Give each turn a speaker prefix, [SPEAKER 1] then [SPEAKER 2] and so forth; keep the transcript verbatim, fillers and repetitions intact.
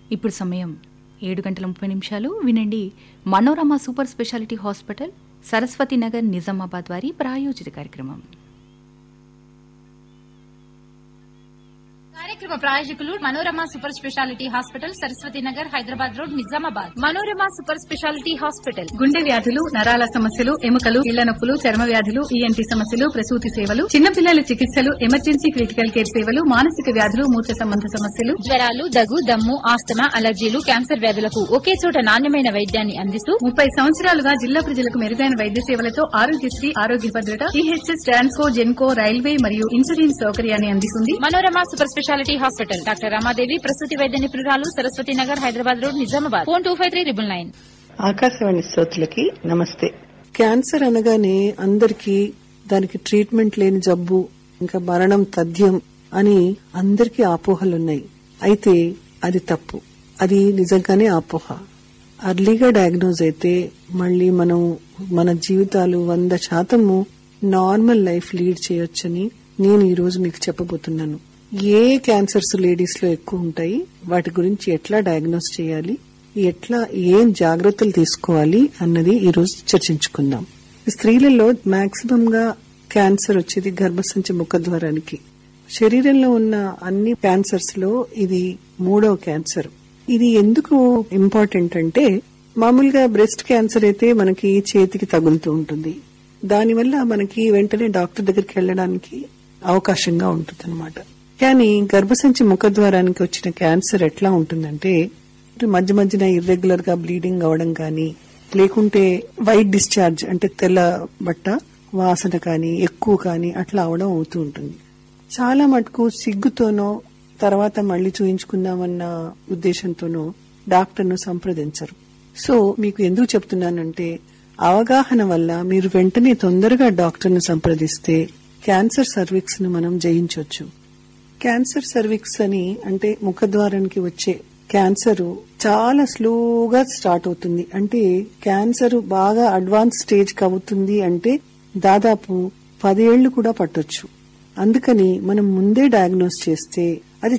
[SPEAKER 1] ఇప్పుడు సమయం ఏడు గంటల ముప్పై నిమిషాలు. వినండి Manorama super speciality hospital, Saraswati Nagar, Nizamabad వారి ప్రాయోజిత కార్యక్రమం.
[SPEAKER 2] కార్యక్రమ ప్రాయోజకులు Manorama super speciality hospital, Saraswati Nagar, Hyderabad road, Nizamabad. Manorama super speciality hospital
[SPEAKER 3] గుండె వ్యాధులు, నరాల సమస్యలు, ఎముకలు, ఇళ్ల నొప్పులు, చర్మ వ్యాధులు, ఈఎన్టీ సమస్యలు, ప్రసూతి సేవలు, చిన్నపిల్లల చికిత్సలు, ఎమర్జెన్సీ క్రిటికల్ కేర్ సేవలు, మానసిక వ్యాధులు, మూత్ర సంబంధ సమస్యలు,
[SPEAKER 2] జ్వరాలు, దగ్గు, దమ్ము, ఆస్తమా, అలర్జీలు, క్యాన్సర్ వ్యాధులకు ఒకే చోట నాణ్యమైన వైద్యాన్ని అందిస్తూ
[SPEAKER 3] ముప్పై సంవత్సరాలుగా జిల్లా ప్రజలకు మెరుగైన వైద్య సేవలతో ఆరోగ్యశ్రీ, ఆరోగ్య భద్రత, టీహెచ్ఎస్, ట్రాన్స్కో, జెన్కో, రైల్వే మరియు ఇన్సూరెన్స్ సౌకర్యాన్ని అందిస్తుంది.
[SPEAKER 2] Manorama super speciality hospital. Doctor Ramadevi, ప్రసూతి వైద్య నిపుణురాలు, Saraswati Nagar, Hyderabad road, Nizamabad. Phone two five three triple nine.
[SPEAKER 4] Akashvani శ్రోతలకి నమస్తే.
[SPEAKER 5] క్యాన్సర్ అనగానే అందరికీ దానికి ట్రీట్మెంట్ లేని జబ్బు, ఇంకా మరణం తథ్యం అని అందరికీ అపోహలున్నాయి. అయితే అది తప్పు. అది నిజంగానే అపోహ. అర్లీగా డయాగ్నోజ్ అయితే మళ్లీ మనం మన జీవితాలు వంద శాతము నార్మల్ లైఫ్ లీడ్ చేయొచ్చని నేను ఈ రోజు మీకు చెప్పబోతున్నాను. ఏ క్యాన్సర్స్ లేడీస్ లో ఎక్కువ ఉంటాయి, వాటి గురించి ఎట్లా డయాగ్నోస్ చేయాలి, ఎట్లా ఏం జాగ్రత్తలు తీసుకోవాలి అన్నది ఈ రోజు చర్చించుకుందాం. స్త్రీలలో మాక్సిమం గా క్యాన్సర్ వచ్చేది గర్భసంచి ముఖద్వారానికి. శరీరంలో ఉన్న అన్ని క్యాన్సర్స్ లో ఇది మూడవ క్యాన్సర్. ఇది ఎందుకు ఇంపార్టెంట్ అంటే, మామూలుగా బ్రెస్ట్ క్యాన్సర్ అయితే మనకి చేతికి తగులుతూ ఉంటుంది. దానివల్ల మనకి వెంటనే డాక్టర్ దగ్గరికి వెళ్లడానికి అవకాశంగా ఉంటుంది అనమాట. కానీ గర్భసంచి ముఖద్వారానికి వచ్చిన క్యాన్సర్ ఎట్లా ఉంటుందంటే, మధ్య మధ్యన ఇర్రెగ్యులర్ గా బ్లీడింగ్ అవడం గాని, లేకుంటే వైట్ డిశ్చార్జ్ అంటే తెల్ల బట్ట వాసన కానీ ఎక్కువ కానీ అట్లా అవడం అవుతూ ఉంటుంది. చాలా మటుకు సిగ్గుతోనో తర్వాత మళ్లీ చూయించుకుందామన్న ఉద్దేశంతోనో డాక్టర్ ను సంప్రదించరు. సో మీకు ఎందుకు చెప్తున్నానంటే, అవగాహన వల్ల మీరు వెంటనే తొందరగా డాక్టర్ ను సంప్రదిస్తే క్యాన్సర్ సర్విక్స్ ను మనం జయించవచ్చు. క్యాన్సర్ సర్విక్స్ అని అంటే ముఖద్వారానికి వచ్చే క్యాన్సర్ చాలా స్లోగా స్టార్ట్ అవుతుంది. అంటే క్యాన్సర్ బాగా అడ్వాన్స్ స్టేజ్ కి అవుతుంది అంటే దాదాపు పదేళ్లు కూడా పట్టొచ్చు. అందుకని మనం ముందే డయాగ్నోస్ చేస్తే